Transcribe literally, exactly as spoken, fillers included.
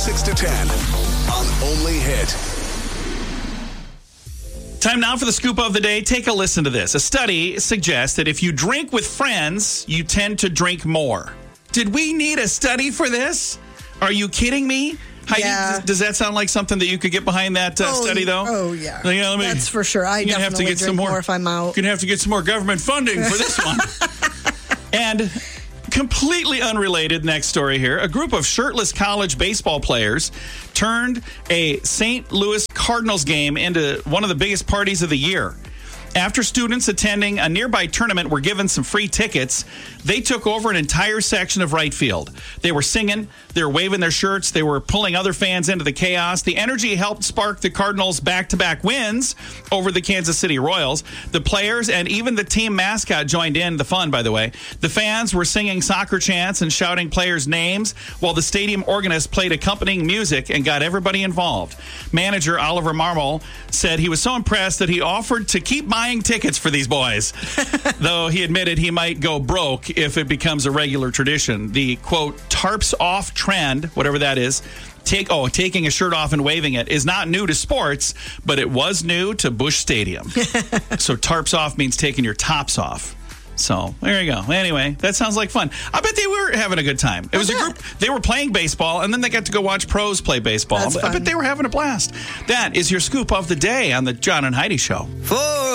six to ten on Only Hit. Time now for the scoop of the day. Take a listen to this. A study suggests that if you drink with friends, you tend to drink more. Did we need a study for this? Are you kidding me? Heidi, Yeah. does that sound like something that you could get behind that uh, Oh, study, though? Oh, yeah. Like, yeah, let me- That's for sure. I You're gonna have to definitely get drink some more. more if I'm out. You're going to have to get some more government funding for this one. And completely unrelated, next story here. A group of shirtless college baseball players turned a Saint Louis Cardinals game into one of the biggest parties of the year. After students attending a nearby tournament were given some free tickets, they took over an entire section of right field. They were singing, they were waving their shirts, they were pulling other fans into the chaos. The energy helped spark the Cardinals' back-to-back wins over the Kansas City Royals. The players and even the team mascot joined in the fun, by the way. The fans were singing soccer chants and shouting players' names, while the stadium organist played accompanying music and got everybody involved. Manager Oliver Marmol said he was so impressed that he offered to keep buying tickets for these boys, though he admitted he might go broke if it becomes a regular tradition. The, quote, tarps off trend, whatever that is, take oh taking a shirt off and waving it, is not new to sports, but it was new to Busch Stadium. So tarps off means taking your tops off. So there you go. Anyway, that sounds like fun. I bet they were having a good time. It was a group. They were playing baseball, and then they got to go watch pros play baseball. That's I fun. bet they were having a blast. That is your scoop of the day on the John and Heidi Show. For